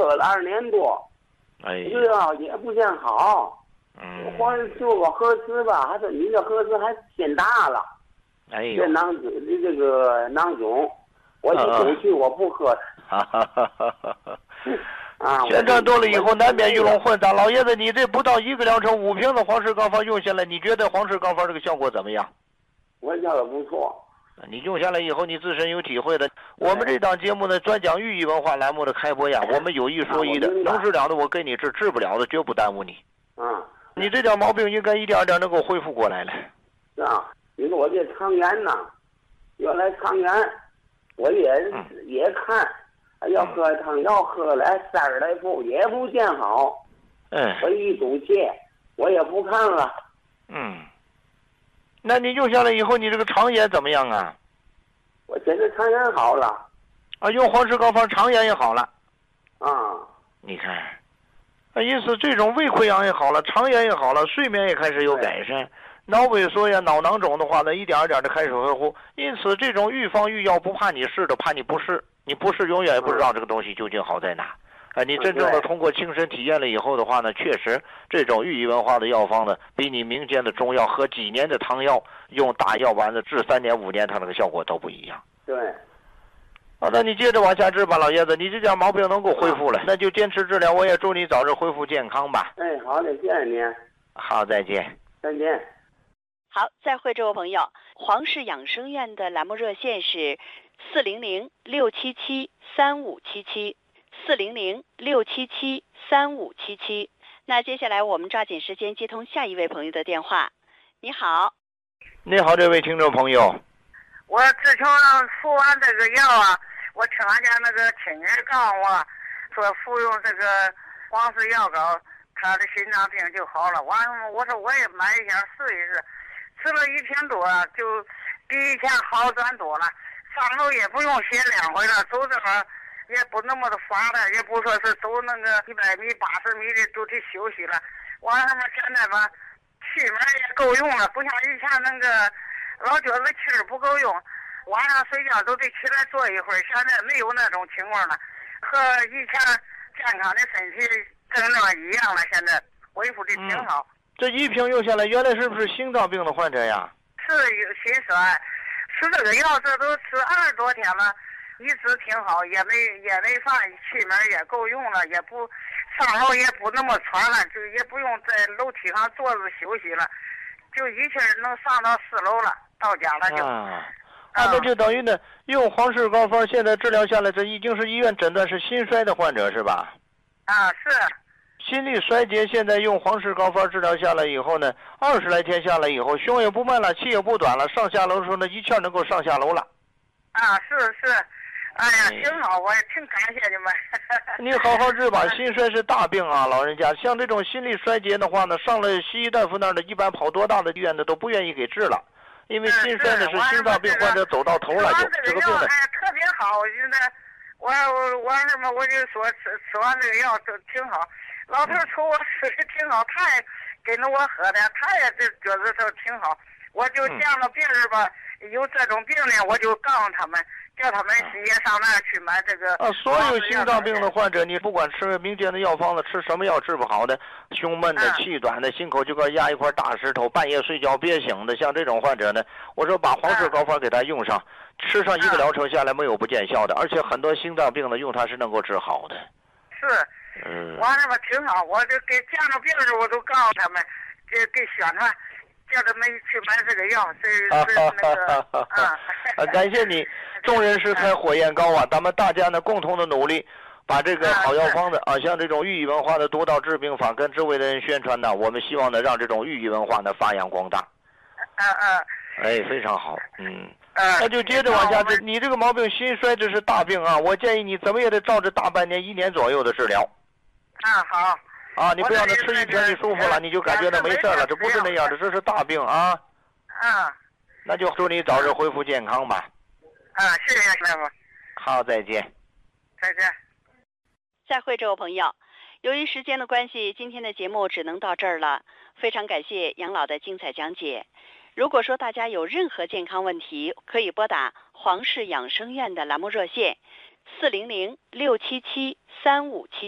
喝了2年多，这药也不见好。黄做个核磁吧，还说你这核磁还偏大了。这囊肿，我就不去，我不喝。 宣传多了以后难免鱼龙混杂。老爷子，你这不到1个疗程5瓶的黄氏膏方用下来，你觉得黄氏膏方这个效果怎么样？ 我觉得不错。 你用下来以后，你自身有体会的。我们这档节目呢，专讲寓意文化栏目的开播呀，我们有一说一的，能治了的我给你治，治不了的绝不耽误你。你这点毛病应该一点点能够恢复过来了。 是啊，你说我这肠炎呐，原来肠炎，我也看，要喝汤药喝来30来副也不见好。我一赌气，我也不看了。 那你用下来以后，你这个肠炎怎么样啊？ 我现在肠炎好了。 用黄氏膏方肠炎也好了。你看，因此这种胃溃疡也好了，肠炎也好了，睡眠也开始有改善，脑萎缩呀、脑囊肿的话呢，一点点的开始恢复。因此，这种预防预药不怕你试的，怕你不试，你不试永远也不知道这个东西究竟好在哪。你真正的通过亲身体验了以后的话呢，确实这种寓意文化的药方呢，比你民间的中药喝几年的汤药，用大药丸子治3年5年，它那个效果都不一样。 对。 那你接着往下治吧，老爷子，你这点毛病能够恢复了，那就坚持治疗。我也祝你早日恢复健康吧。 好的，谢谢你。 好，再见。 再见。 好，再会，这位朋友。黄氏养生院的栏目热线是400-677-3577，400-677-3577。那接下来我们抓紧时间接通下一位朋友的电话。你好。 你好，这位听众朋友。 我自从服完这个药啊，我听俺家那个亲人告诉我，说服用这个黄氏药膏，他的心脏病就好了。完了，我说我也买一下试一试，吃了1天多，就比以前好转多了。上楼也不用歇2回了，走这么也不那么的乏了，也不说是走那个100米、80米的都得休息了。完了嘛，现在吧，气门也够用了，不像以前那个老觉得气儿不够用，晚上睡觉都得起来坐一会儿，现在没有那种情况了，和以前健康的身体症状一样了，现在恢复的挺好。 这1瓶用下来，原来是不是心脏病的患者呀？ 是有心衰，吃这个药这都吃20多天了，一直挺好，也没犯，气门也够用了，也不上楼也不那么喘了，就也不用在楼梯上坐着休息了，就一气儿能上到4楼了，到家了就。 那就等于呢，用黄氏膏方现在治疗下来，这已经是医院诊断是心衰的患者是吧？ 是。 心力衰竭，现在用黄氏膏方治疗下来以后呢，20来天下来以后，胸也不闷了，气也不短了，上下楼的时候呢，一气能够上下楼了。 是。哎呀，挺好，我也挺感谢你们。 你好好治吧，心衰是大病啊，老人家。像这种心力衰竭的话呢，上了西医大夫那儿的，一般跑多大的医院的都不愿意给治了，因为心衰的是心脏病患者走到头了就这个病呢。 特别好，我觉得我什么我就说吃完这个药都挺好。老头瞅我吃的挺好，他也给了我喝的，他也觉得说挺好。我就见了别人吧，有这种病呢，我就告诉他们，叫他们也上那儿去买这个。 所有心脏病的患者，你不管吃民间的药方子，吃什么药治不好的，胸闷的、气短的、心口就跟压一块大石头，半夜睡觉憋醒的，像这种患者呢，我说把黄氏膏方给他用上，吃上1个疗程下来没有不见效的，而且很多心脏病呢用它是能够治好的。 是。完了吧，挺好，我就给见了别人我都告诉他们，给宣传，叫他们去买这个药， 感谢你，众人拾柴火焰高啊！咱们大家呢共同的努力，把这个好药方子像这种寓意文化的独到治病法跟周围的人宣传呢，我们希望呢让这种寓意文化呢发扬光大。非常好，那就接着往下治。你这个毛病心衰这是大病啊，我建议你怎么也得照着大半年1年左右的治疗。 好。 你不要吃1瓶你舒服了，你就感觉到没事了，这不是那样的，这是大病啊。那就祝你早日恢复健康吧。 谢谢师傅。 好，再见。 再见。 再会，这位朋友。由于时间的关系，今天的节目只能到这儿了。非常感谢杨老的精彩讲解。如果说大家有任何健康问题，可以拨打黄氏养生院的栏目热线400-677-3577。